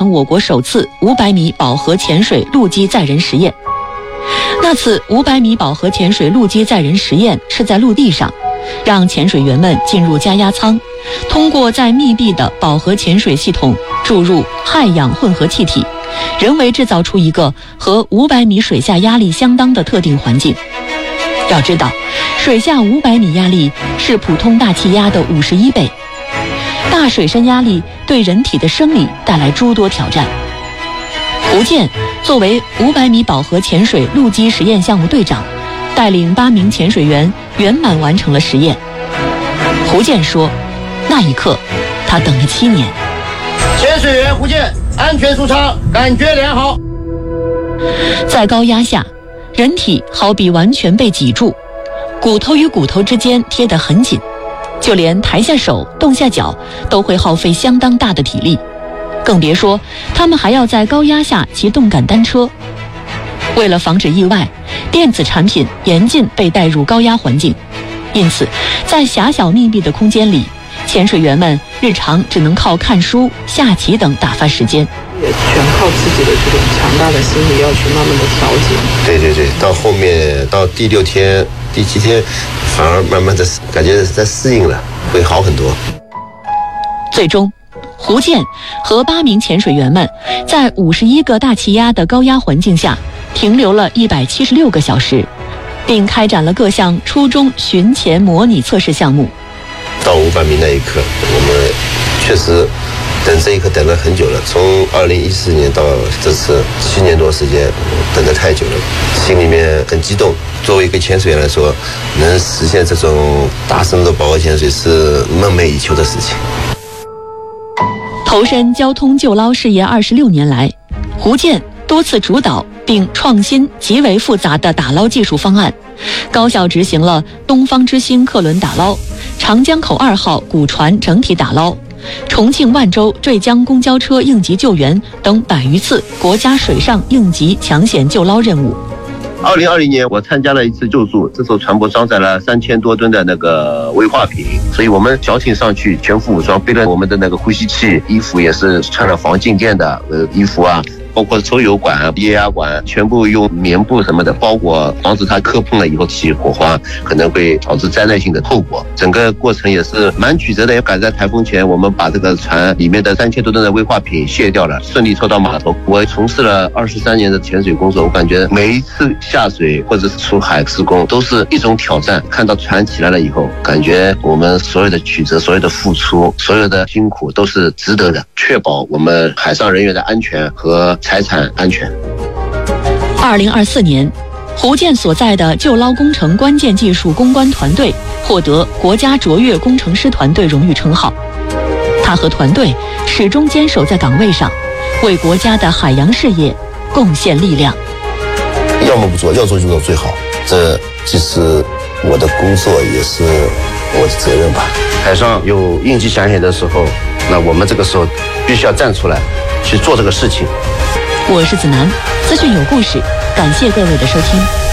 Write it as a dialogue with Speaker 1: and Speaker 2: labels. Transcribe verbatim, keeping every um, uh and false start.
Speaker 1: 成我国首次五百米饱和潜水陆基载人实验。那次五百米饱和潜水陆基载人实验是在陆地上，让潜水员们进入加压舱，通过在密闭的饱和潜水系统注入氦氧混合气体，人为制造出一个和五百米水下压力相当的特定环境。要知道，水下五百米压力是普通大气压的五十一倍，大水深压力对人体的生理带来诸多挑战。胡健作为五百米饱和潜水陆基实验项目队长，带领八名潜水员圆满完成了实验。胡健说，那一刻他等了七年。
Speaker 2: 潜水员胡健安全出舱，感觉良好。
Speaker 1: 在高压下，人体好比完全被挤住，骨头与骨头之间贴得很紧，就连抬下手动下脚都会耗费相当大的体力，更别说他们还要在高压下骑动感单车。为了防止意外，电子产品严禁被带入高压环境，因此在狭小密闭的空间里，潜水员们日常只能靠看书、下棋等打发时间，
Speaker 3: 也全靠自己的这种强大的心理要去慢慢的调节。
Speaker 4: 对对对，到后面到第六天、第七天，反而慢慢的感觉在适应了，会好很多。
Speaker 1: 最终，胡健和八名潜水员们在五十一个大气压的高压环境下停留了一百七十六个小时，并开展了各项初中巡潜模拟测试项目。
Speaker 4: 到五百米那一刻，我们确实等这一刻等了很久了，从二零一四年到这次七年多时间，等得太久了，心里面很激动。作为一个潜水员来说，能实现这种大深度饱和潜水是梦寐以求的事情。
Speaker 1: 投身交通救捞事业二十六年来，胡健多次主导并创新极为复杂的打捞技术方案，高效执行了东方之星客轮打捞、长江口二号古船整体打捞、重庆万州坠江公交车应急救援等百余次国家水上应急抢险救捞任务。
Speaker 2: 二零二零年，我参加了一次救助，这艘船舶装载了三千多吨的那个危化品，所以我们小艇上去全副武装，背了我们的那个呼吸器，衣服也是穿了防静电的呃衣服啊，包括抽油管、液压管，全部用棉布什么的包裹，防止它磕碰了以后起火花，可能会导致灾难性的后果。整个过程也是蛮曲折的，也赶在台风前，我们把这个船里面的三千多吨的危化品卸掉了，顺利抽到码头。我从事了二十三年的潜水工作，我感觉每一次下水或者是出海施工都是一种挑战。看到船起来了以后，感觉我们所有的曲折、所有的付出、所有的辛苦都是值得的，确保我们海上人员的安全和财产安全。
Speaker 1: 二零二四年，胡健所在的救捞工程关键技术攻关团队获得国家卓越工程师团队荣誉称号。他和团队始终坚守在岗位上，为国家的海洋事业贡献力量。
Speaker 4: 要么不做，要做就做最好，这既是我的工作，也是我的责任吧。
Speaker 2: 海上有应急抢险的时候，那我们这个时候必须要站出来去做这个事情。
Speaker 1: 我是子楠，资讯有故事，感谢各位的收听。